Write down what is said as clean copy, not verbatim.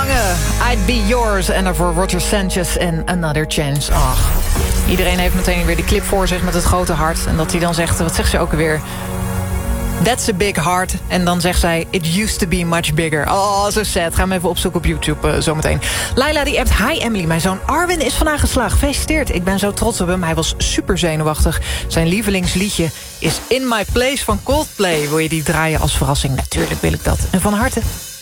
Lange, I'd Be Yours. En daarvoor Roger Sanchez en Another Chance. Ach, iedereen heeft meteen weer die clip voor zich met het grote hart. En dat hij dan zegt, wat zegt ze ook alweer? That's a big heart. En dan zegt zij, it used to be much bigger. Oh, zo sad. Ga hem even opzoeken op YouTube zometeen. Laila die appt, hi Emily, mijn zoon Arwin is vandaag geslaagd. Gefeliciteerd, ik ben zo trots op hem. Hij was super zenuwachtig. Zijn lievelingsliedje is In My Place van Coldplay. Wil je die draaien als verrassing? Natuurlijk wil ik dat. En van harte.